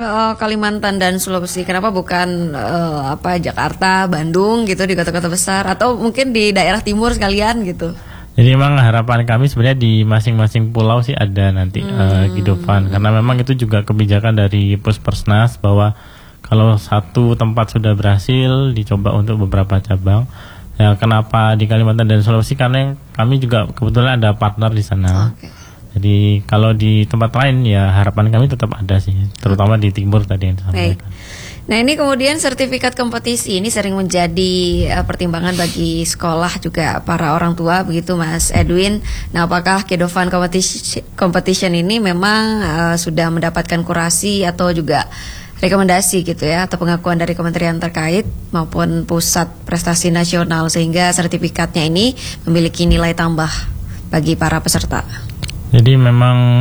Kalimantan dan Sulawesi? Kenapa bukan Jakarta, Bandung gitu di kota-kota besar, atau mungkin di daerah timur sekalian gitu? Jadi memang harapan kami sebenarnya di masing-masing pulau sih ada nanti kehidupan, karena memang itu juga kebijakan dari Puspersnas bahwa kalau satu tempat sudah berhasil dicoba untuk beberapa cabang. Ya, kenapa di Kalimantan dan Sulawesi? Karena kami juga kebetulan ada partner di sana. Okay. Jadi kalau di tempat lain ya harapan kami tetap ada sih, terutama di timur tadi yang disampaikan. Nah, ini kemudian sertifikat kompetisi ini sering menjadi pertimbangan bagi sekolah juga para orang tua begitu Mas Edwin. Nah, apakah Kedovan Competition ini memang sudah mendapatkan kurasi atau juga rekomendasi gitu ya, atau pengakuan dari kementerian terkait maupun pusat prestasi nasional sehingga sertifikatnya ini memiliki nilai tambah bagi para peserta? Jadi memang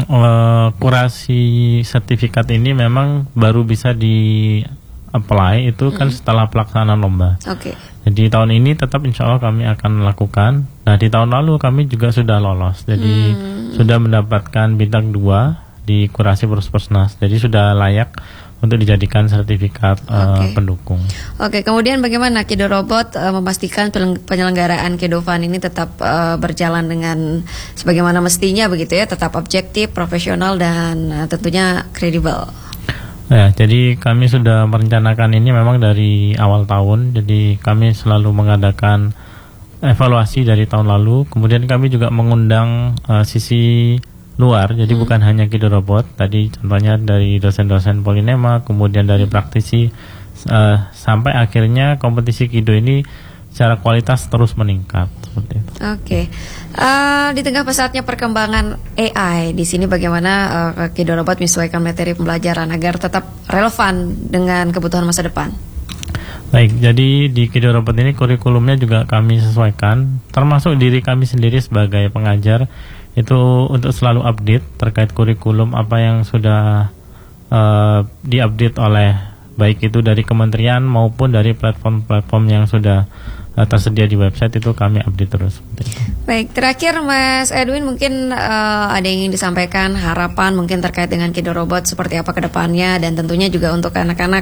kurasi sertifikat ini memang baru bisa di apply itu kan setelah pelaksanaan lomba. Oke. Jadi tahun ini tetap insya Allah kami akan lakukan. Nah, di tahun lalu kami juga sudah lolos. Jadi sudah mendapatkan bintang 2 di kurasi Puspersnas. Jadi sudah layak untuk dijadikan sertifikat pendukung. Oke, kemudian bagaimana Kido Robot memastikan penyelenggaraan Kedovan ini tetap berjalan dengan sebagaimana mestinya begitu ya, tetap objektif, profesional dan tentunya kredibel. Ya, jadi kami sudah merencanakan ini memang dari awal tahun. Jadi kami selalu mengadakan evaluasi dari tahun lalu. Kemudian kami juga mengundang sisi luar, jadi bukan hanya Kido Robot. Tadi contohnya dari dosen-dosen Polinema, kemudian dari praktisi, sampai akhirnya kompetisi Kido ini secara kualitas terus meningkat. Seperti itu. Oke. Di tengah pesatnya perkembangan AI, di sini bagaimana Kido Robot menyesuaikan materi pembelajaran agar tetap relevan dengan kebutuhan masa depan? Baik, jadi di Kido Robot ini kurikulumnya juga kami sesuaikan, termasuk diri kami sendiri sebagai pengajar itu untuk selalu update terkait kurikulum apa yang sudah diupdate oleh baik itu dari kementerian maupun dari platform-platform yang sudah tersedia di website, itu kami update terus. Baik, terakhir Mas Edwin, mungkin ada yang ingin disampaikan, harapan mungkin terkait dengan Kido Robot seperti apa ke depannya, dan tentunya juga untuk anak-anak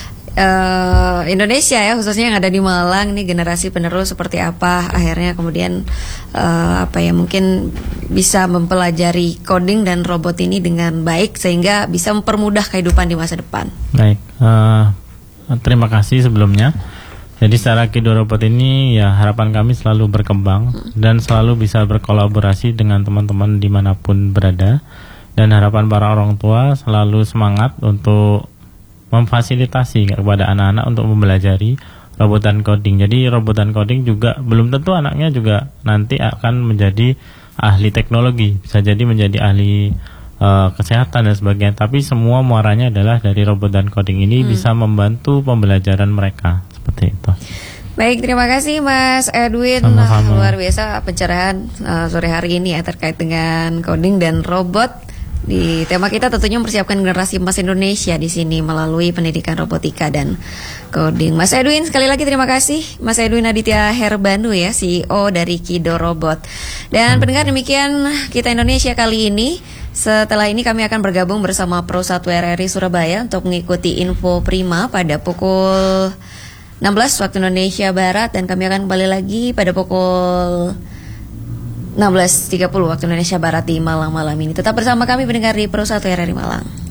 Indonesia ya, khususnya yang ada di Malang nih, generasi penerus seperti apa akhirnya kemudian mungkin bisa mempelajari coding dan robot ini dengan baik sehingga bisa mempermudah kehidupan di masa depan. Baik, terima kasih sebelumnya. Jadi secara Kido Robot ini ya harapan kami selalu berkembang dan selalu bisa berkolaborasi dengan teman-teman dimanapun berada, dan harapan para orang tua selalu semangat untuk memfasilitasi kepada anak-anak untuk mempelajari robot dan coding. Jadi robot dan coding juga belum tentu anaknya juga nanti akan menjadi ahli teknologi, bisa jadi menjadi ahli kesehatan dan sebagainya, tapi semua muaranya adalah dari robot dan coding ini bisa membantu pembelajaran mereka, seperti itu. Baik, terima kasih Mas Edwin. Sama-sama. Luar biasa pencerahan sore hari ini ya terkait dengan coding dan robot. Di tema kita tentunya mempersiapkan generasi emas Indonesia di sini melalui pendidikan robotika dan coding. Mas Edwin, sekali lagi terima kasih. Mas Edwin Aditya Herbanu ya, CEO dari Kido Robot. Dan pendengar, demikian Kita Indonesia kali ini. Setelah ini kami akan bergabung bersama Pro 1 RRI Surabaya untuk mengikuti info prima pada pukul 16 waktu Indonesia Barat, dan kami akan kembali lagi pada pukul 16.30 waktu Indonesia Barat di Malang malam ini. Tetap bersama kami pendengar di Pro 1 RRI Malang.